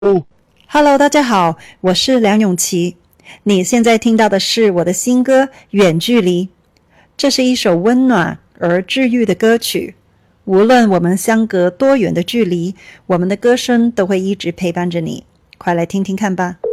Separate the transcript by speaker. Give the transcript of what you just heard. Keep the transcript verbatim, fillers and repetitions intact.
Speaker 1: 哦，
Speaker 2: Hello，大家好，我是梁咏琪。你现在听到的是我的新歌《远距离》，这是一首温暖而治愈的歌曲。无论我们相隔多远的距离，我们的歌声都会一直陪伴着你。快来听听看吧。